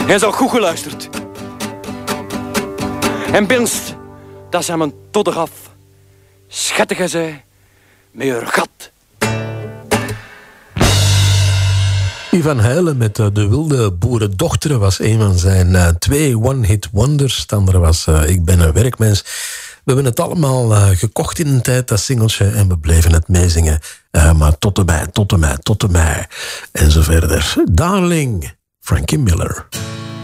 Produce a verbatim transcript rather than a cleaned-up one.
Hij zal goed geluisterd. En binst, dat zijn mijn todder af. Schattige zij, met haar gat. Ivan Heilen met uh, De Wilde Boerendochter was een van zijn uh, twee one-hit wonders. De andere was uh, Ik ben een werkmens. We hebben het allemaal uh, gekocht in een tijd, dat singeltje, en we bleven het meezingen. Uh, maar tot en mij, tot en mij, tot en mij. En zo verder. Darling, Frankie Miller.